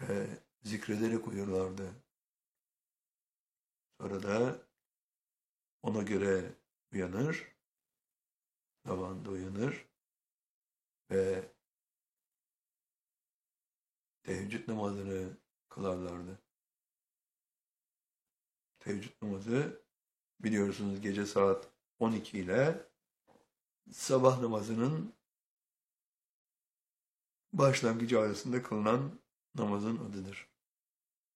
zikrederek uyurlardı. Sonra da ona göre uyanır, zamanında uyanır ve teheccüd namazını kılarlardı. Teheccüd namazı biliyorsunuz gece saat 12 ile sabah namazının başlangıcı arasında kılınan namazın adıdır.